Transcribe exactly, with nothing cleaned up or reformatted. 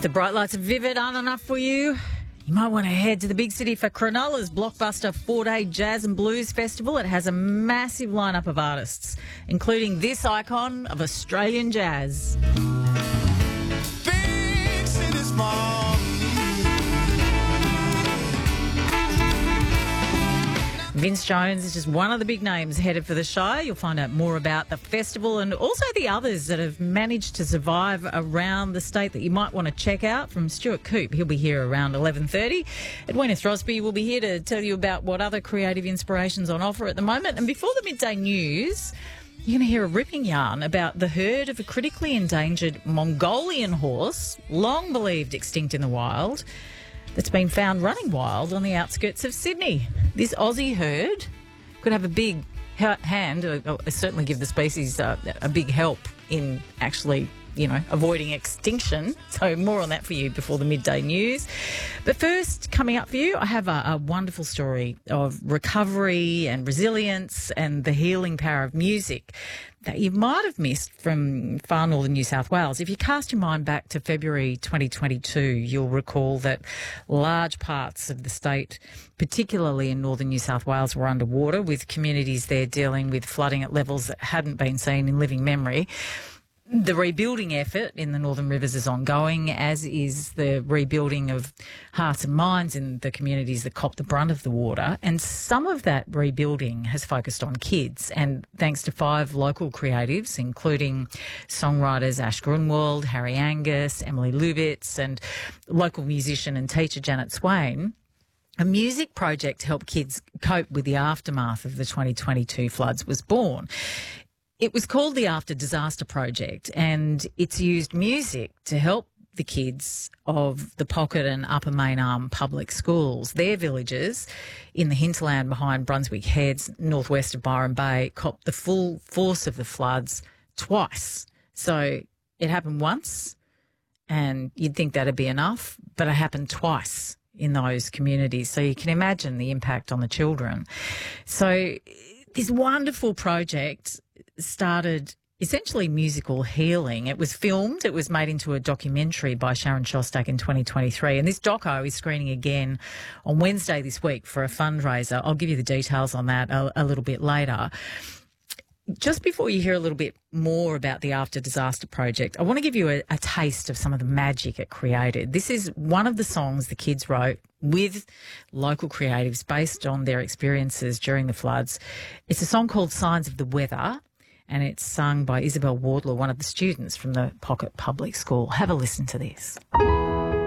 the bright lights of Vivid aren't enough for you, you might want to head to the big city for Cronulla's blockbuster four-day Jazz and Blues Festival. It has a massive lineup of artists, including this icon of Australian jazz. Big city, small. Vince Jones is just one of the big names headed for the Shire. You'll find out more about the festival and also the others that have managed to survive around the state that you might want to check out from Stuart Coop. He'll be here around eleven thirty. Edwina Throsby will be here to tell you about what other creative inspirations on offer at the moment. And before the midday news, you're going to hear a ripping yarn about the herd of a critically endangered Mongolian horse, long believed extinct in the wild, that's been found running wild on the outskirts of Sydney. This Aussie herd could have a big hand, uh, certainly give the species uh, a big help in actually, you know, avoiding extinction. So more on that for you before the midday news. But first, coming up for you, I have a, a wonderful story of recovery and resilience and the healing power of music that you might have missed from far northern New South Wales. If you cast your mind back to February twenty twenty-two, you'll recall that large parts of the state, particularly in northern New South Wales, were underwater, with communities there dealing with flooding at levels that hadn't been seen in living memory. The rebuilding effort in the Northern Rivers is ongoing, as is the rebuilding of hearts and minds in the communities that copped the brunt of the water. And some of that rebuilding has focused on kids. And thanks to five local creatives, including songwriters Ash Grunwald, Harry Angus, Emily Lubitz, and local musician and teacher Janet Swain, a music project to help kids cope with the aftermath of the twenty twenty-two floods was born. It was called the After Disaster Project, and it's used music to help the kids of the Pocket and Upper Main Arm public schools. Their villages in the hinterland behind Brunswick Heads, northwest of Byron Bay, copped the full force of the floods twice. So it happened once, and you'd think that'd be enough, but it happened twice in those communities. So you can imagine the impact on the children. So this wonderful project started essentially musical healing. It was filmed. It was made into a documentary by Sharon Shostak in twenty twenty-three. And this doco is screening again on Wednesday this week for a fundraiser. I'll give you the details on that a, a little bit later. Just before you hear a little bit more about the After Disaster Project, I want to give you a, a taste of some of the magic it created. This is one of the songs the kids wrote with local creatives based on their experiences during the floods. It's a song called Signs of the Weather, and it's sung by Isabel Wardlaw, one of the students from the Pocket Public School. Have a listen to this.